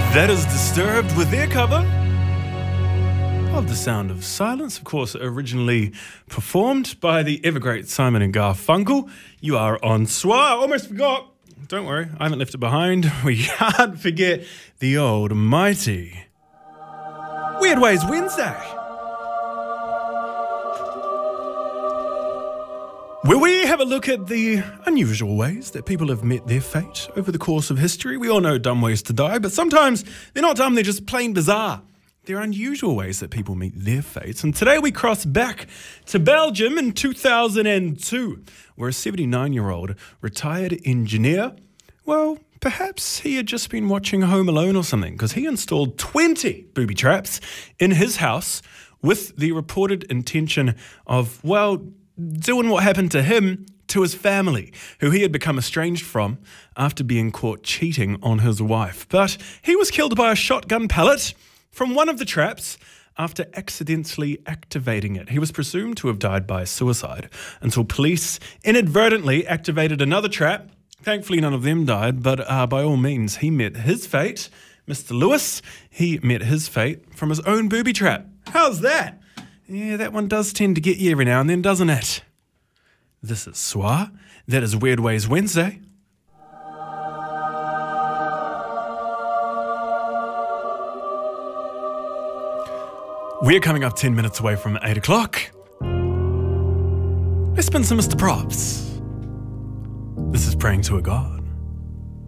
That is Disturbed with their cover of The Sound of Silence, of course, originally performed by the ever-great Simon and Garfunkel. You are on SWA. Almost forgot. Don't worry, I haven't left it behind. We can't forget the old mighty Weird Ways Wednesday, where we have a look at the unusual ways that people have met their fate over the course of history. We all know dumb ways to die, but sometimes they're not dumb, they're just plain bizarre. They're unusual ways that people meet their fates. And today we cross back to Belgium in 2002, where a 79-year-old retired engineer, well, perhaps he had just been watching Home Alone or something, because he installed 20 booby traps in his house with the reported intention of, well, doing what happened to him to his family, who he had become estranged from after being caught cheating on his wife. But he was killed by a shotgun pellet from one of the traps after accidentally activating it. He was presumed to have died by suicide until police inadvertently activated another trap. Thankfully, none of them died, but by all means, he met his fate. Mr. Lewis, he met his fate from his own booby trap. How's that? Yeah, that one does tend to get you every now and then, doesn't it? This is SWA. That is Weird Ways Wednesday. We're coming up 10 minutes away from 8 o'clock. Let's spin some Mr. Props. This is Praying to a God.